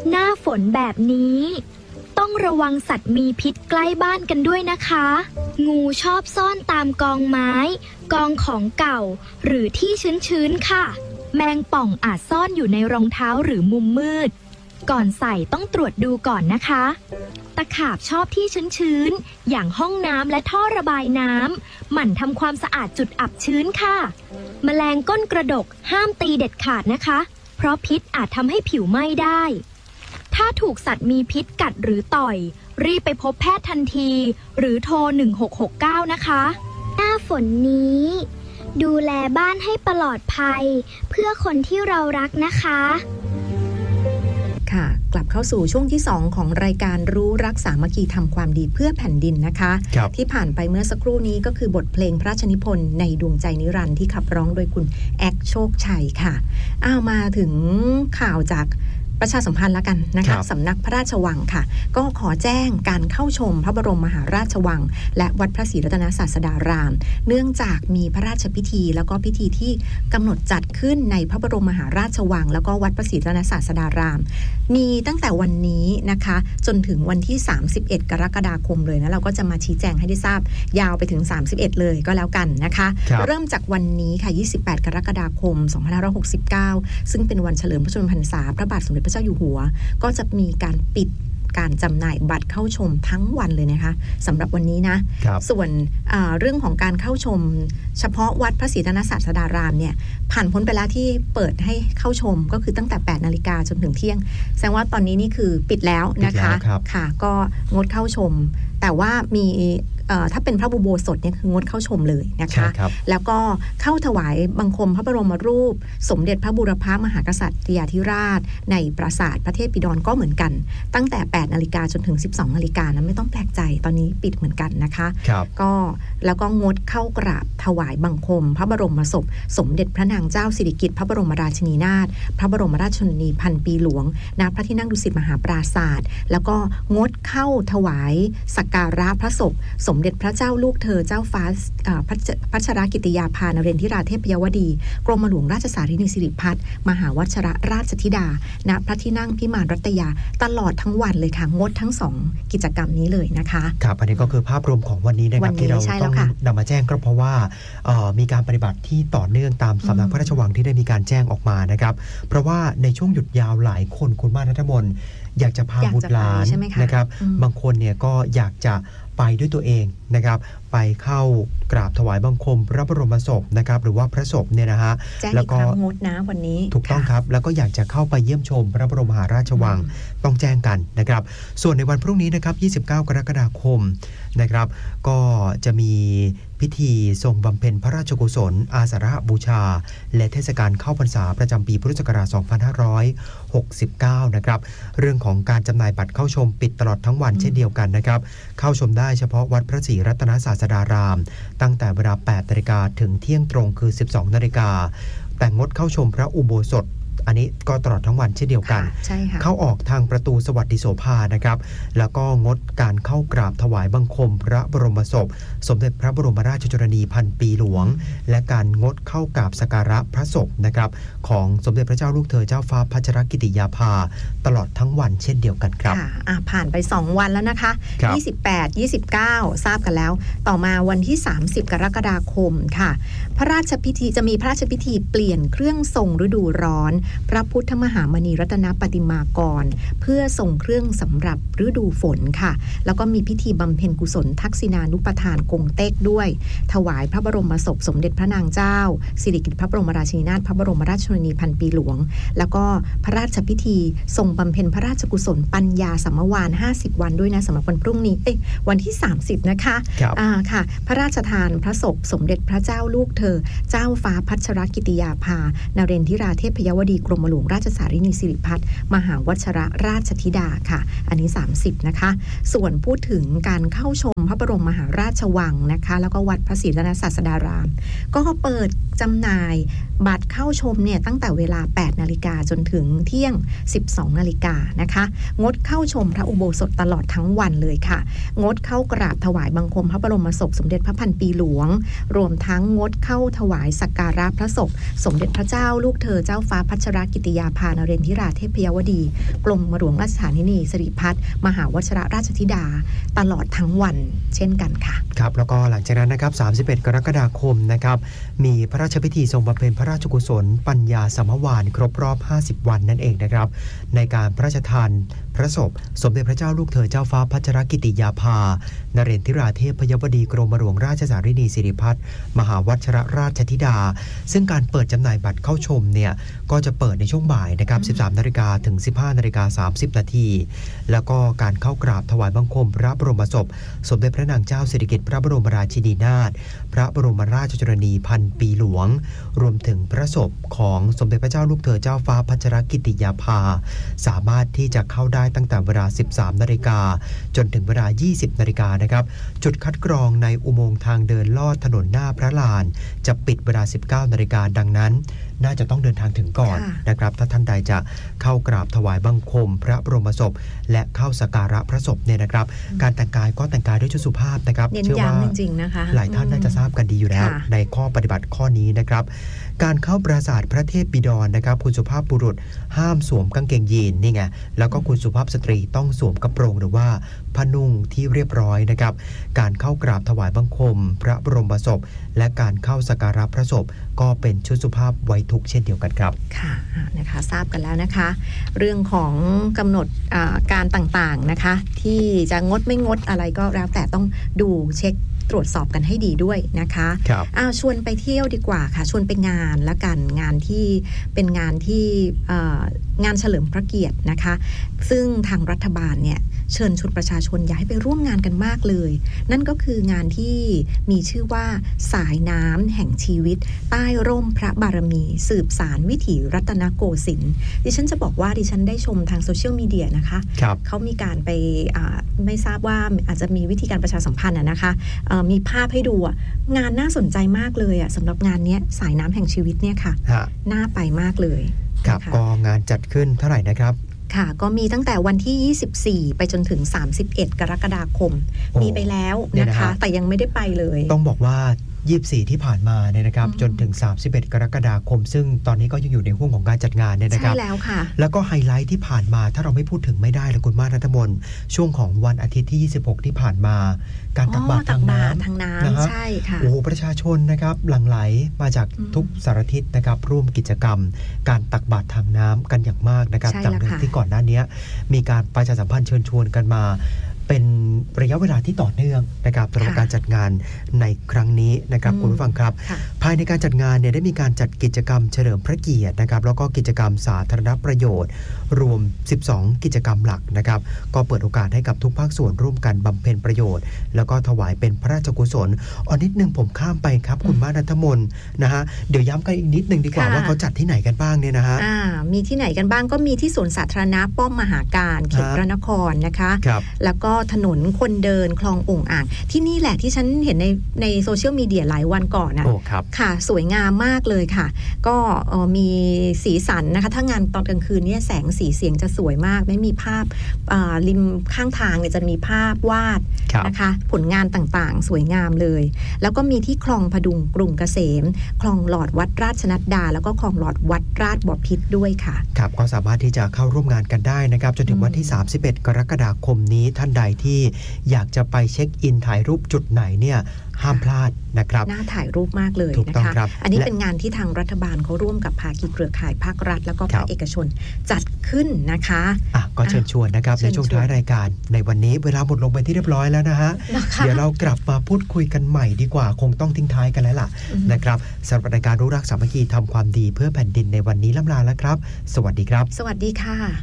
หน้าฝนแบบนี้ต้องระวังสัตว์มีพิษใกล้บ้านกันด้วยนะคะงูชอบซ่อนตามกองไม้กองของเก่าหรือที่ชื้นๆค่ะแมงป่องอาจซ่อนอยู่ในรองเท้าหรือมุมมืดก่อนใส่ต้องตรวจดูก่อนนะคะตะขาบชอบที่ชื้นๆอย่างห้องน้ำและท่อระบายน้ำหมั่นทำความสะอาดจุดอับชื้นค่ะแมลงก้นกระดกห้ามตีเด็ดขาดนะคะเพราะพิษอาจทำให้ผิวไหม้ได้ถ้าถูกสัตว์มีพิษกัดหรือต่อยรีบไปพบแพทย์ทันทีหรือโทร1669นะคะหน้าฝนนี้ดูแลบ้านให้ปลอดภัยเพื่อคนที่เรารักนะคะค่ะกลับเข้าสู่ช่วงที่2ของรายการรู้รักสามัคคีทำความดีเพื่อแผ่นดินนะคะที่ผ่านไปเมื่อสักครู่นี้ก็คือบทเพลงพระราชนิพนธ์ในดวงใจนิรันดร์ที่ขับร้องโดยคุณแอกโชคชัยค่ะมาถึงข่าวจากประชาสัมพันธ์แล้วกันนะคะสำนักพระราชวังค่ะก็ขอแจ้งการเข้าชมพระบรมมหาราชวังและวัดพระศรีรัตนศาสดารามเนื่องจากมีพระราชพิธีแล้วก็พิธีที่กำหนดจัดขึ้นในพระบรมมหาราชวังแล้วก็วัดพระศรีรัตนศาสดารามมีตั้งแต่วันนี้นะคะจนถึงวันที่31กรกฎาคมเลยนะเราก็จะมาชี้แจงให้ได้ทราบยาวไปถึง31เลยก็แล้วกันนะคะเริ่มจากวันนี้ค่ะ28กรกฎาคม2569ซึ่งเป็นวันเฉลิมพระชนมพรรษาพระบาทสมเด็จพระเจ้าอยู่หัวก็จะมีการปิดการจำหน่ายบัตรเข้าชมทั้งวันเลยนะคะสำหรับวันนี้นะส่วนเรื่องของการเข้าชมเฉพาะวัดพระศรีรัตนศาสดารามเนี่ยผ่านพ้นไปแล้วที่เปิดให้เข้าชมก็คือตั้งแต่ 8 นาฬิกาจนถึงเที่ยงแสดงว่าตอนนี้นี่คือปิดแล้วนะคะค่ะก็งดเข้าชมแต่ว่ามีถ้าเป็นพระอุโบสถเนี่ยคืองดเข้าชมเลยนะคะแล้วก็เข้าถวายบังคมพระบรมรูปสมเด็จพระบูรพมหากษัตริยาธิราชในปราสาทพระเทพปิฎรก็เหมือนกันตั้งแต่ 8 นาฬิกาจนถึง 12 นาฬิกานะไม่ต้องแปลกใจตอนนี้ปิดเหมือนกันนะคะก็แล้วก็งดเข้ากราบถวายบังคมพระบรมศพสมเด็จพระนางเจ้าสิริกิติ์พระบรมราชินีนาถพระบรมราชชนนีพันปีหลวงณพระที่นั่งดุสิตมหาปราสาทแล้วก็งดเข้าถวายสักการะพระศพสมเด็จพระเจ้าลูกเธอเจ้าฟ้าพัชรกิติยาภานเรนทิราเทพยวดีกรมหลวงราชสารีนิสิริพัฒน์มหาวัชรราชธิดาณพระที่นั่งพิมานรัตยาตลอดทั้งวันเลยค่ะงดทั้ง2กิจกรรมนี้เลยนะคะครับอันนี้ก็คือภาพรวมของวันนี้นะครับที่เราต้องนำมาแจ้งก็เพราะว่ามีการปฏิบัติที่ต่อเนื่องตามสำนักพระราชวังที่ได้มีการแจ้งออกมานะครับเพราะว่าในช่วงหยุดยาวหลายคนคุณมานัทมนอยากจะพาบุตรหลานนะครับบางคนเนี่ยก็อยากจะไปด้วยตัวเองนะครับไปเข้ากราบถวายบังคมพระบรมศพนะครับหรือว่าพระศพเนี่ยนะฮะแล้วก็งดนะวันนี้ถูกต้องครับแล้วก็อยากจะเข้าไปเยี่ยมชมพระบรมมหาราชวังต้องแจ้งกันนะครับส่วนในวันพรุ่งนี้นะครับ29กรกฎาคมนะครับก็จะมีพิธีทรงบำเพ็ญพระราชกุศลอาสาฬหบูชาและเทศกาลเข้าพรรษาประจำปีพุทธศักราช2569นะครับเรื่องของการจำหน่ายบัตรเข้าชมปิดตลอดทั้งวันเช่นเดียวกันนะครับเข้าชมได้เฉพาะวัดพระศรีรัตนศาสดารามตั้งแต่เวลา 8 นาฬิกาถึงเที่ยงตรงคือ 12 นาฬิกาแต่งดเข้าชมพระอุโบสถอันนี้ก็ตลอดทั้งวันเช่นเดียวกันเข้าออกทางประตูสวัสดิโสภานะครับแล้วก็งดการเข้ากราบถวายบังคมพระบรมศพสมเด็จพระบรมราชชนนีพันปีหลวงและการงดเข้ากราบสักการะพระศพนะครับของสมเด็จพระเจ้าลูกเธอเจ้าฟ้าพัชรกิติยาภาตลอดทั้งวันเช่นเดียวกันครับผ่านไป2วันแล้วนะคะ28 29ทราบกันแล้วต่อมาวันที่30กรกฎาคมค่ะพระราชพิธีจะมีพระราชพิธีเปลี่ยนเครื่องทรงฤดูร้อนพระพุทธมหามณีรัตนปฏิมากรเพื่อทรงเครื่องสำหรับฤดูฝนค่ะแล้วก็มีพิธีบำเพ็ญกุศลทักษิณานุปทานกงเต็กด้วยถวายพระบรมศพสมเด็จพระนางเจ้าสิริกิติ์พระบรมราชินีนาถพระบรมราชชนนีพันปีหลวงแล้วก็พระราชพิธีทรงบำเพ็ญพระราชกุศลปัญญาสัมมวาน50วันด้วยนะสำหรับวันพรุ่งนี้วันที่30นะคะค่ะพระราชทานพระศพสมเด็จพระเจ้าลูกเธอเจ้าฟ้าพัชรกิติยาภานเรนทิราเทพยวดีกรมหลวงราชสารีนิสิริพัฒน์มหาวัชรราชธิดาค่ะอันนี้30นะคะส่วนพูดถึงการเข้าชมพระบรมมหาราชวังนะคะแล้วก็วัดพระศรีรัตนศาสดารามก็เปิดจำหน่ายบัตรเข้าชมเนี่ยตั้งแต่เวลา 8 นาฬิกาจนถึงเที่ยง 12 นาฬิกานะคะงดเข้าชมพระอุโบสถตลอดทั้งวันเลยค่ะงดเข้ากราบถวายบังคมพระบรมศพสมเด็จพระพันปีหลวงรวมทั้งงดเข้าถวายสักการะพระศพสมเด็จพระเจ้าลูกเธอเจ้าฟ้าพัชรกิติยาภานเรนทิราเทพยวดีกรมหลวงราชธานีสิริพัฒน์มหาวชิรราชธิดาตลอดทั้งวันเช่นกันค่ะครับแล้วก็หลังจากนั้นนะครับ31กรกฎาคมนะครับมีพระราชพิธีทรงบำเพ็ญพระราชกุศลปัญญาสมวานครบรอบ50วันนั่นเองนะครับในการพระราชทานพระศพสมเด็จพระเจ้าลูกเธอเจ้าฟ้าพัชรกิติยาภานเรนทิราเทพยวดีกรมหลวงราชธานีสิริพัฒน์มหาวชิรราชธิดาซึ่งการเปิดจำหน่ายบัตรเข้าชมเนี่ยก็จะเปิดในช่วงบ่ายนะครับ 13 นาฬิกาถึง 15 นาฬิกา 30 นาทีแล้วก็การเข้ากราบถวายบังคมพระบรมศพสมเด็จพระนางเจ้าสิริกิติ์พระบรมราชินีนาถพระบรมราชชนนีพันปีหลวงรวมถึงพระศพของสมเด็จพระเจ้าลูกเธอเจ้าฟ้าพัชรกิติยาภาสามารถที่จะเข้าได้ตั้งแต่เวลา 13 นาฬิกาจนถึงเวลา 20 นาฬิกานะครับจุดคัดกรองในอุโมงค์ทางเดินลอดถนนหน้าพระลานจะปิดเวลา 19 นาฬิกาดังนั้นน่าจะต้องเดินทางถึงก่อนนะครับถ้าท่านใดจะเข้ากราบถวายบังคมพระบรมศพและเข้าสักการะพระศพเนี่ยนะครับการแต่งกายก็แต่งกายด้วยชุดสุภาพนะครับเชื่อว่าจริงๆนะคะหลายท่านน่าจะทราบกันดีอยู่แล้วในข้อปฏิบัติข้อนี้นะครับการเข้าปราสาทพระเทพบิดรนะครับคุณสุภาพบุรุษห้ามสวมกางเกงยีนนี่ไงแล้วก็คุณสุภาพสตรีต้องสวมกระโปรงหรือว่าผ้านุ่งที่เรียบร้อยนะครับการเข้ากราบถวายบังคมพระบรมศพและการเข้าสักการะพระศพก็เป็นชุดสุภาพไว้ทุกข์เช่นเดียวกันครับค่ะนะคะทราบกันแล้วนะคะเรื่องของกำหนดการต่างๆนะคะที่จะงดไม่งดอะไรก็แล้วแต่ต้องดูเช็คตรวจสอบกันให้ดีด้วยนะคะชวนไปเที่ยวดีกว่าค่ะชวนไปงานละกันงานที่เป็นงานที่งานเฉลิมพระเกียรตินะคะซึ่งทางรัฐบาลเนี่ยเชิญชวนประชาชนอยากให้ไปร่วมงานกันมากเลยนั่นก็คืองานที่มีชื่อว่าสายน้ำแห่งชีวิตใต้ร่มพระบารมีสืบสารวิถีรัตนโกสินทร์ดิฉันจะบอกว่าดิฉันได้ชมทางโซเชียลมีเดียนะคะเขามีการไปไม่ทราบว่าอาจจะมีวิธีการประชาสัมพันธ์นะคะมีภาพให้ดูงานน่าสนใจมากเลยสำหรับงานนี้สายน้ำแห่งชีวิตเนี่ยค่ะน่าไปมากเลยครับก็งานจัดขึ้นเท่าไหร่นะครับค่ะก็มีตั้งแต่วันที่24ไปจนถึง31กรกฎาคมมีไปแล้วนะคะแต่ยังไม่ได้ไปเลยต้องบอกว่า24ที่ผ่านมาเนี่ยนะครับจนถึง31กรกฎาคมซึ่งตอนนี้ก็ยังอยู่ในห่วงของการจัดงานเนี่ยนะครับใช่แล้วค่ะแล้วก็ไฮไลท์ที่ผ่านมาถ้าเราไม่พูดถึงไม่ได้เลยคุณมารัตมนช่วงของวันอาทิตย์ที่26ที่ผ่านมาการตักบาตรทางน้ำใช่ค่ะโอ้ประชาชนนะครับหลั่งไหลมาจากทุกสารทิศนะครับร่วมกิจกรรมการตักบาตรทางน้ำกันอย่างมากนะครับจากที่ก่อนหน้านี้มีการประชาสัมพันธ์เชิญชวนกันมาเป็นระยะเวลาที่ต่อเนื่องนะครับสำหรับการจัดงานในครั้งนี้นะครับคุณผู้ฟังครับภายในการจัดงานเนี่ยได้มีการจัดกิจกรรมเฉลิมพระเกียรตินะครับแล้วก็กิจกรรมสาธารณประโยชน์รวม12กิจกรรมหลักนะครับก็เปิดโอกาสให้กับทุกภาคส่วนร่วมกันบำเพ็ญประโยชน์แล้วก็ถวายเป็นพระราชกุศลนิดนึงผมข้ามไปครับคุณมานัทมนนะฮะเดี๋ยวย้ำกันอีกนิดนึงดีกว่าว่าเขาจัดที่ไหนกันบ้างเนี่ยนะฮะมีที่ไหนกันบ้างก็มีที่สวนสาธารณะป้อมมหาการเขตพระนครนะคะแล้วก็ถนนคนเดินคลององอ่างที่นี่แหละที่ฉันเห็นในโซเชียลมีเดียหลายวันก่อนนะค่ะสวยงามมากเลยค่ะก็มีสีสันนะคะถ้างานตอนกลางคืนเนี่ยแสงสีเสียงจะสวยมากไม่มีภาพริมข้างทางเนี่ยจะมีภาพวาดนะคะผลงานต่างๆสวยงามเลยแล้วก็มีที่คลองพดุงกรุงเกษมคลองหลอดวัดราชนัดดาแล้วก็คลองหลอดวัดราชบพิตรด้วยค่ะครับก็สามารถที่จะเข้าร่วมงานกันได้นะครับจนถึงวันที่31กรกฎาคมนี้ท่านใดที่อยากจะไปเช็คอินถ่ายรูปจุดไหนเนี่ยห้ามพลาดนะครับน่าถ่ายรูปมากเลยนะคะอันนี้เป็นงานที่ทางรัฐบาลเขาร่วมกับภาคีเครือข่ายภาครัฐแล้วก็ภาคเอกชนจัดขึ้นนะคะก็เชิญชวนนะครับในช่วงท้ายรายการในวันนี้เวลาหมดลงไปที่เรียบร้อยแล้วนะฮะเดี๋ยวเรากลับมาพูดคุยกันใหม่ดีกว่าคงต้องทิ้งท้ายกันแล้วล่ะนะครับสำหรับรายการรู้รักสามัคคีทำความดีเพื่อแผ่นดินในวันนี้ล่ำลาแล้วครับสวัสดีครับสวัสดีค่ะ